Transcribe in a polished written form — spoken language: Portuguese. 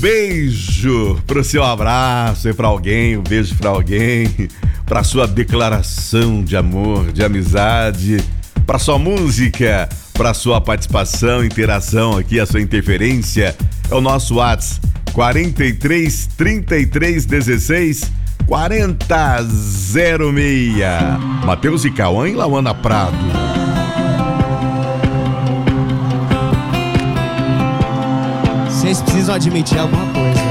Beijo pro seu abraço e pra alguém, um beijo pra alguém, pra sua declaração de amor, de amizade, pra sua música, pra sua participação, interação aqui, a sua interferência. É o nosso WhatsApp 43 33 16 40 06. Matheus e Cauã em Lauana Prado. Vocês precisam admitir alguma coisa.